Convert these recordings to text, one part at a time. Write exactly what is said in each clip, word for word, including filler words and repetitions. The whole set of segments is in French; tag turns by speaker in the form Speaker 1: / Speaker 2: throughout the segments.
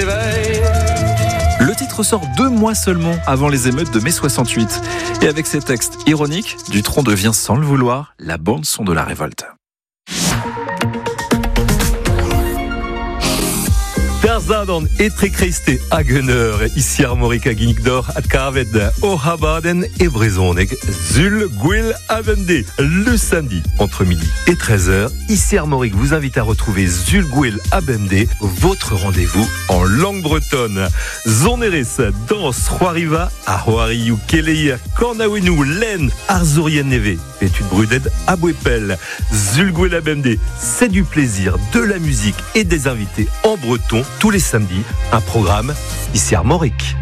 Speaker 1: s'éveille.
Speaker 2: Le titre sort deux mois seulement avant les émeutes de mai soixante-huit. Et avec ces textes ironiques, Dutronc devient sans le vouloir la bande-son de la révolte.
Speaker 3: Zadan etrekreiste agener, ici Armorica Ginigdor, Adkarved, Ohabaden et Brezonek, Zul, Gwil, Avende. Le samedi, entre midi et treize heures, ici Armorique vous invite à retrouver Zul, Gwil, Abende, votre rendez-vous en langue bretonne. Zoneres, danse, Roariva, Ahoariou, Keleir, Kornawenu, Len, Arzurien Neve, étude bruded, Abouepel, Zul, Gwil, Abende. C'est du plaisir, de la musique et des invités en breton, tous les samedis, un programme ici Armorique.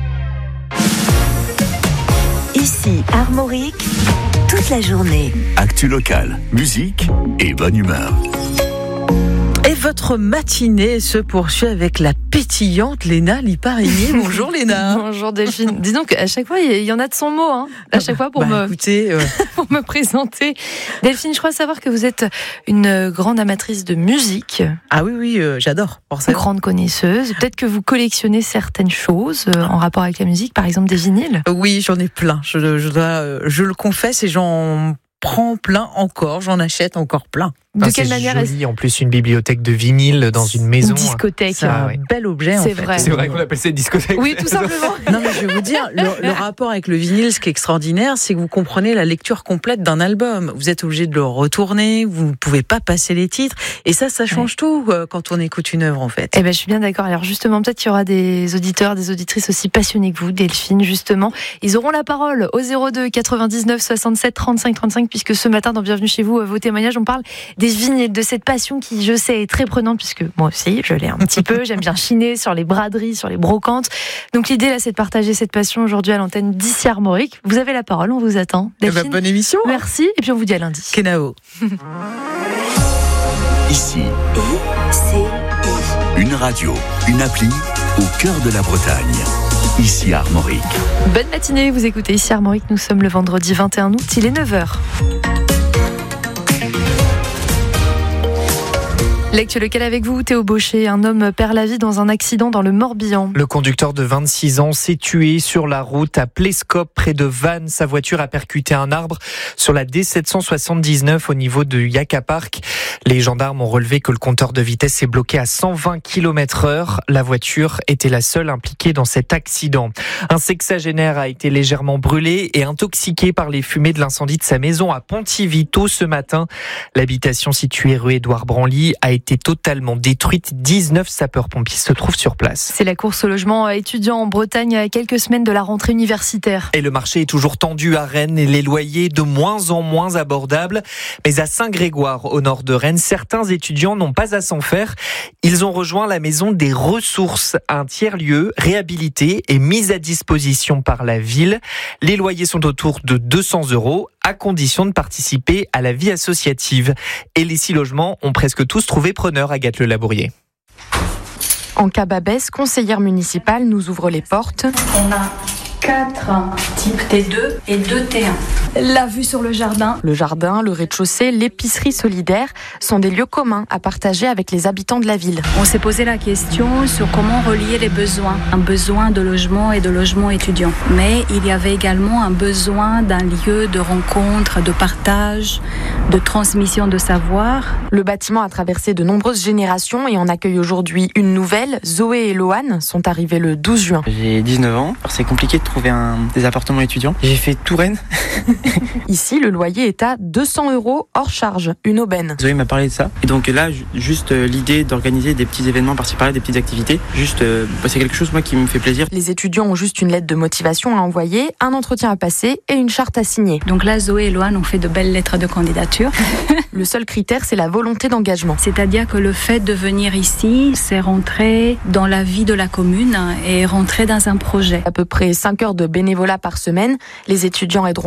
Speaker 4: Ici Armorique, toute la journée.
Speaker 5: Actu locale, musique et bonne humeur.
Speaker 6: Et votre matinée se poursuit avec la pétillante Léna Liparini. Bonjour Léna.
Speaker 7: Bonjour Delphine. Dis donc, à chaque fois, il y en a de son mot. Hein. À chaque fois pour,
Speaker 6: bah,
Speaker 7: me...
Speaker 6: écoutez, ouais.
Speaker 7: pour me présenter. Delphine, je crois savoir que vous êtes une grande amatrice de musique.
Speaker 6: Ah oui, oui, euh, j'adore.
Speaker 7: Une grande connaisseuse. Peut-être que vous collectionnez certaines choses euh, en rapport avec la musique, par exemple des vinyles.
Speaker 6: Oui, j'en ai plein. Je, je, dois, je le confesse et j'en prends plein encore. J'en achète encore plein.
Speaker 7: De
Speaker 8: enfin,
Speaker 7: quelle
Speaker 8: c'est
Speaker 7: manière
Speaker 8: joli, en plus une bibliothèque de vinyle dans une maison.
Speaker 7: Une discothèque.
Speaker 6: C'est un ouais. bel objet.
Speaker 7: C'est
Speaker 6: en fait.
Speaker 7: vrai.
Speaker 8: C'est vrai qu'on appelle ça une discothèque.
Speaker 7: Oui, tout simplement.
Speaker 6: Non, mais je vais vous dire, le, le rapport avec le vinyle, ce qui est extraordinaire, c'est que vous comprenez la lecture complète d'un album. Vous êtes obligé de le retourner, vous ne pouvez pas passer les titres. Et ça, ça change ouais. tout euh, quand on écoute une œuvre, en fait.
Speaker 7: Eh ben, je suis bien d'accord. Alors, justement, peut-être qu'il y aura des auditeurs, des auditrices aussi passionnés que vous, Delphine, justement. Ils auront la parole au zéro deux quatre-vingt-dix-neuf soixante-sept trente-cinq trente-cinq, puisque ce matin, dans Bienvenue chez vous, vos témoignages, on parle des vinyles, de cette passion qui, je sais, est très prenante, puisque moi aussi, je l'ai un petit peu. J'aime bien chiner sur les braderies, sur les brocantes. Donc l'idée, là, c'est de partager cette passion aujourd'hui à l'antenne d'Ici Armorique. Vous avez la parole, on vous attend.
Speaker 6: Eh ben, bonne émission.
Speaker 7: Merci, et puis on vous dit à lundi.
Speaker 6: Kenao.
Speaker 5: Ici,
Speaker 4: I, C, I.
Speaker 5: Une radio, une appli au cœur de la Bretagne. Ici Armorique.
Speaker 7: Bonne matinée, vous écoutez Ici Armorique. Nous sommes le vendredi vingt et un août, il est neuf heures. L'actu local avec vous, Théo Baucher. Un homme perd la vie dans un accident dans le Morbihan.
Speaker 8: Le conducteur de vingt-six ans s'est tué sur la route à Plescope, près de Vannes. Sa voiture a percuté un arbre sur la D sept cent soixante-dix-neuf au niveau de Yaka Park. Les gendarmes ont relevé que le compteur de vitesse s'est bloqué à cent vingt kilomètres heure. La voiture était la seule impliquée dans cet accident. Un sexagénaire a été légèrement brûlé et intoxiqué par les fumées de l'incendie de sa maison à Pontivy ce matin. L'habitation située rue Édouard Branly a été été totalement détruite. dix-neuf sapeurs-pompiers se trouvent sur place.
Speaker 7: C'est la course au logement étudiant en Bretagne à quelques semaines de la rentrée universitaire.
Speaker 8: Et le marché est toujours tendu à Rennes et les loyers de moins en moins abordables. Mais à Saint-Grégoire, au nord de Rennes, certains étudiants n'ont pas à s'en faire. Ils ont rejoint la maison des ressources, un tiers-lieu réhabilité et mis à disposition par la ville. Les loyers sont autour de deux cents euros à condition de participer à la vie associative. Et les six logements ont presque tous trouvé preneur, Agathe Le Labourier.
Speaker 9: Anka Babès, conseillère municipale, nous ouvre les portes.
Speaker 10: On a quatre types T deux et deux T un. La vue sur le jardin.
Speaker 9: Le jardin, le rez-de-chaussée, l'épicerie solidaire sont des lieux communs à partager avec les habitants de la ville.
Speaker 10: On s'est posé la question sur comment relier les besoins. Un besoin de logement et de logement étudiant. Mais il y avait également un besoin d'un lieu de rencontre, de partage, de transmission de savoir.
Speaker 9: Le bâtiment a traversé de nombreuses générations et on accueille aujourd'hui une nouvelle. Zoé et Loane sont arrivés le douze juin.
Speaker 11: J'ai dix-neuf ans, alors c'est compliqué de trouver un, des appartements étudiants. J'ai fait Touraine.
Speaker 9: Ici, le loyer est à deux cents euros hors charge, une aubaine.
Speaker 11: Zoé m'a parlé de ça. Et donc là, juste euh, l'idée d'organiser des petits événements par-ci par-là, des petites activités, juste, euh, bah, c'est quelque chose moi qui me fait plaisir.
Speaker 9: Les étudiants ont juste une lettre de motivation à envoyer, un entretien à passer et une charte à signer.
Speaker 10: Donc là, Zoé et Loane ont fait de belles lettres de candidature.
Speaker 9: Le seul critère, c'est la volonté d'engagement.
Speaker 10: C'est-à-dire que le fait de venir ici, c'est rentrer dans la vie de la commune et rentrer dans un projet.
Speaker 9: À peu près cinq heures de bénévolat par semaine. Les étudiants aideront donc à organiser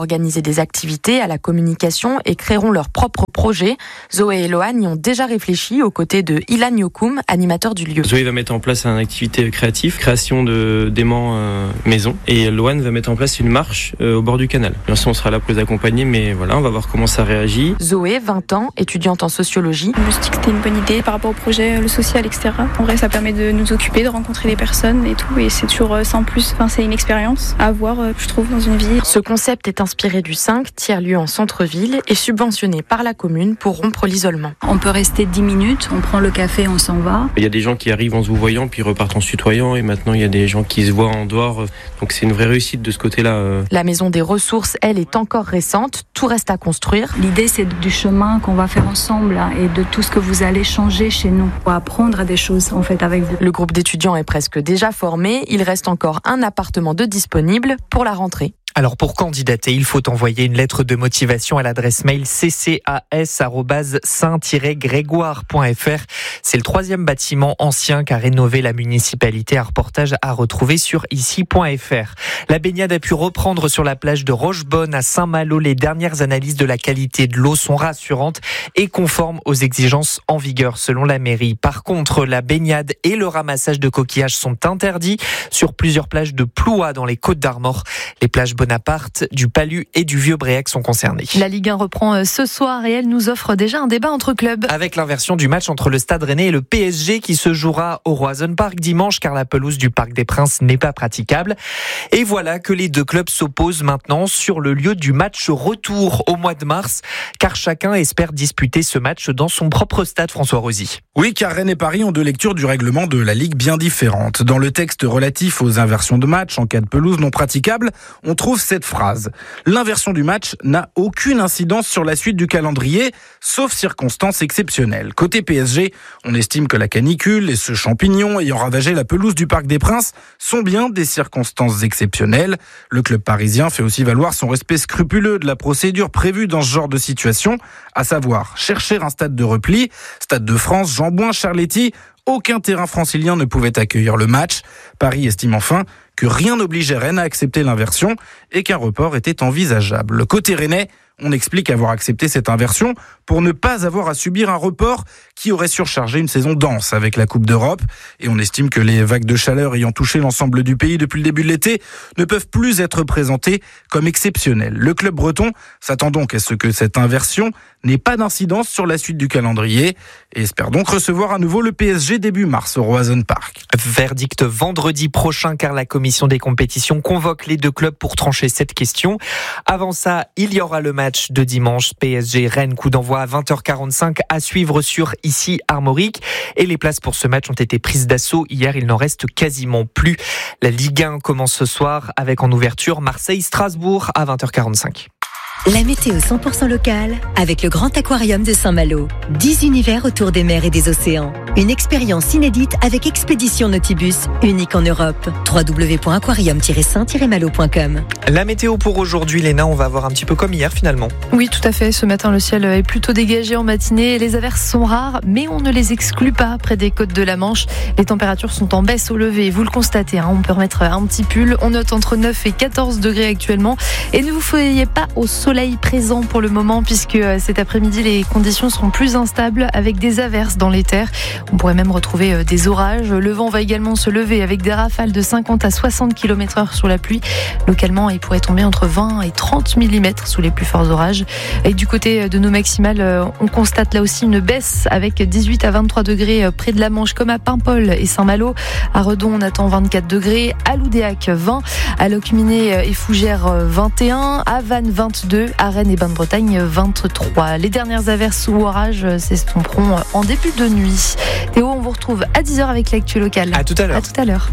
Speaker 9: organiser des activités, à la communication et créeront leurs propres projets. Zoé et Lohan y ont déjà réfléchi aux côtés de Ilan Yokoum, animateur du lieu.
Speaker 11: Zoé va mettre en place une activité créative, création de d'aimants euh, maison, et Lohan va mettre en place une marche euh, au bord du canal. Bien sûr, on sera là pour les accompagner, mais voilà, on va voir comment ça réagit.
Speaker 9: Zoé, vingt ans, étudiante en sociologie.
Speaker 1: Je me suis dit que c'était une bonne idée par rapport au projet, le social, et cetera. En vrai, ça permet de nous occuper, de rencontrer des personnes et tout, et c'est toujours sans plus. Enfin, c'est une expérience à avoir, je trouve, dans une vie.
Speaker 9: Ce concept est inspiré du cinq, tiers-lieu en centre-ville, et subventionné par la commune pour rompre l'isolement.
Speaker 10: On peut rester dix minutes, on prend le café, on s'en va.
Speaker 11: Il y a des gens qui arrivent en se vous voyant, puis repartent en se tutoyant, et maintenant il y a des gens qui se voient en dehors. Donc c'est une vraie réussite de ce côté-là.
Speaker 9: La maison des ressources, elle, est encore récente. Tout reste à construire.
Speaker 10: L'idée, c'est du chemin qu'on va faire ensemble et de tout ce que vous allez changer chez nous pour apprendre des choses en fait avec vous.
Speaker 9: Le groupe d'étudiants est presque déjà formé. Il reste encore un appartement de disponible pour la rentrée.
Speaker 8: Alors pour candidater, il faut envoyer une lettre de motivation à l'adresse mail c c a s arobase saint tiret grégoire point f r. C'est le troisième bâtiment ancien qu'a rénové la municipalité. Un reportage à retrouver sur ici point f r. La baignade a pu reprendre sur la plage de Rochebonne à Saint-Malo. Les dernières analyses de la qualité de l'eau sont rassurantes et conformes aux exigences en vigueur selon la mairie. Par contre, la baignade et le ramassage de coquillages sont interdits sur plusieurs plages de Ploua dans les Côtes-d'Armor. Les plages Bonaparte, du Palu et du Vieux-Bréac sont concernés.
Speaker 7: La Ligue un reprend ce soir et elle nous offre déjà un débat entre clubs.
Speaker 8: Avec l'inversion du match entre le Stade Rennais et le P S G qui se jouera au Roazhon Park dimanche car la pelouse du Parc des Princes n'est pas praticable. Et voilà que les deux clubs s'opposent maintenant sur le lieu du match retour au mois de mars car chacun espère disputer ce match dans son propre stade. François Rosy.
Speaker 12: Oui, car Rennes et Paris ont deux lectures du règlement de la Ligue bien différentes. Dans le texte relatif aux inversions de match en cas de pelouse non praticable, on trouve cette phrase. L'inversion du match n'a aucune incidence sur la suite du calendrier, sauf circonstances exceptionnelles. Côté P S G, on estime que la canicule et ce champignon ayant ravagé la pelouse du Parc des Princes sont bien des circonstances exceptionnelles. Le club parisien fait aussi valoir son respect scrupuleux de la procédure prévue dans ce genre de situation, à savoir chercher un stade de repli, Stade de France, Jean-Bouin, Charletti. Aucun terrain francilien ne pouvait accueillir le match. Paris estime enfin que rien n'obligeait Rennes à accepter l'inversion et qu'un report était envisageable. Côté rennais, on explique avoir accepté cette inversion pour ne pas avoir à subir un report qui aurait surchargé une saison dense avec la Coupe d'Europe. Et on estime que les vagues de chaleur ayant touché l'ensemble du pays depuis le début de l'été ne peuvent plus être présentées comme exceptionnelles. Le club breton s'attend donc à ce que cette inversion n'ait pas d'incidence sur la suite du calendrier et espère donc recevoir à nouveau le P S G début mars au Roazhon Park.
Speaker 8: Verdict vendredi prochain car la commission des compétitions convoque les deux clubs pour trancher cette question. Avant ça, il y aura le match de dimanche P S G Rennes, coup d'envoi à vingt heures quarante-cinq à suivre sur ici Armorique. Et les places pour ce match ont été prises d'assaut hier, il n'en reste quasiment plus. La Ligue un commence ce soir avec en ouverture Marseille-Strasbourg à vingt heures quarante-cinq.
Speaker 4: La météo cent pour cent locale avec le Grand Aquarium de Saint-Malo. dix univers autour des mers et des océans. Une expérience inédite avec Expédition Nautibus, unique en Europe. w w w point aquarium tiret saint tiret malo point com.
Speaker 8: La météo pour aujourd'hui, Léna, on va avoir un petit peu comme hier finalement.
Speaker 7: Oui, tout à fait. Ce matin, le ciel est plutôt dégagé en matinée. Les averses sont rares, mais on ne les exclut pas près des côtes de la Manche. Les températures sont en baisse au lever. Vous le constatez, hein, on peut remettre un petit pull. On note entre neuf et quatorze degrés actuellement. Et ne vous fiez pas au soleil présent pour le moment puisque cet après-midi les conditions seront plus instables avec des averses dans les terres. On pourrait même retrouver des orages. Le vent va également se lever avec des rafales de cinquante à soixante kilomètres heure sous la pluie. Localement, il pourrait tomber entre vingt et trente millimètres sous les plus forts orages. Et du côté de nos maximales, on constate là aussi une baisse avec dix-huit à vingt-trois degrés près de la Manche comme à Paimpol et Saint-Malo. À Redon, on attend vingt-quatre degrés. À Loudéac, vingt. À Locminé et Fougères, vingt et un. À Vannes, vingt-deux. À Rennes et Bain-de-Bretagne, vingt-trois. Les dernières averses ou orages s'estomperont en début de nuit. Théo, on vous retrouve à dix heures avec l'actu locale.
Speaker 8: À tout à l'heure.
Speaker 7: À tout à l'heure.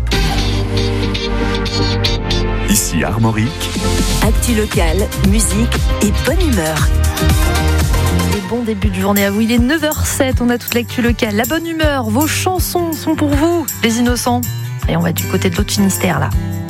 Speaker 5: Ici Armorique.
Speaker 4: Actu locale, musique et bonne humeur.
Speaker 7: Et bon début de journée à vous. Il est neuf heures sept. On a toute l'actu locale. La bonne humeur. Vos chansons sont pour vous, les innocents. Et on va du côté de l'autre Finistère là.